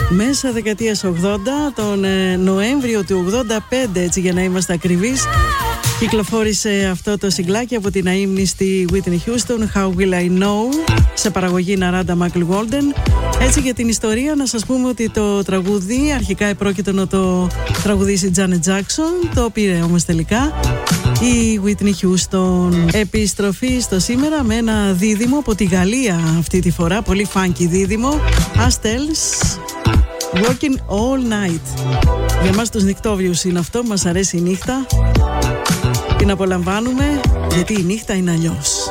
Μέσα δεκαετίας 80, τον Νοέμβριο του 85, έτσι για να είμαστε ακριβείς, κυκλοφόρησε αυτό το σιγκλάκι από την αείμνηστη Whitney Houston, How Will I Know, σε παραγωγή Narada McLeod. Έτσι για την ιστορία να σας πούμε ότι το τραγούδι αρχικά επρόκειτο να το τραγουδήσει Janet Jackson, το πήρε όμως τελικά η Whitney Houston. Επιστροφή στο σήμερα με ένα δίδυμο από τη Γαλλία αυτή τη φορά, πολύ funky δίδυμο, Astels, Working All Night. Για μας τους νυχτόβιους είναι αυτό, μας αρέσει η νύχτα, την απολαμβάνουμε γιατί η νύχτα είναι αλλιώς.